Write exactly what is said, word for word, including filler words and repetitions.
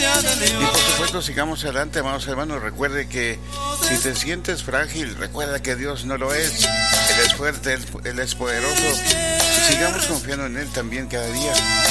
Y por supuesto, sigamos adelante, amados hermanos. Recuerde que si te sientes frágil, recuerda que Dios no lo es. Él es fuerte, Él, él es poderoso. Y sigamos confiando en Él también cada día.